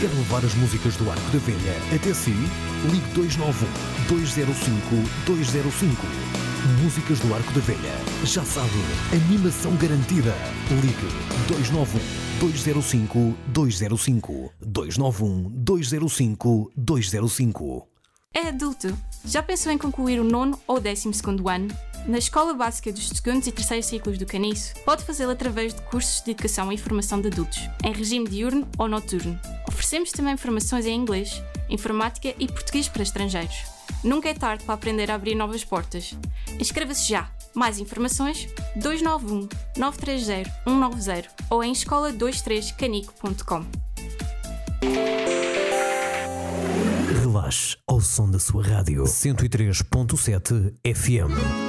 Quer levar as músicas do Arco da Velha até si? Ligue 291-205-205. Músicas do Arco da Velha. Já sabe, animação garantida. Ligue 291-205-205. 291-205-205. É adulto. Já pensou em concluir o 9º ou 12º ano? Na Escola Básica dos 2º e 3º ciclos do Caniço, pode fazê-lo através de cursos de educação e formação de adultos, em regime diurno ou noturno. Oferecemos também formações em inglês, informática e português para estrangeiros. Nunca é tarde para aprender a abrir novas portas. Inscreva-se já! Mais informações 291 930 190 ou em escola23canico.com. Relaxe ao som da sua rádio 103.7 FM.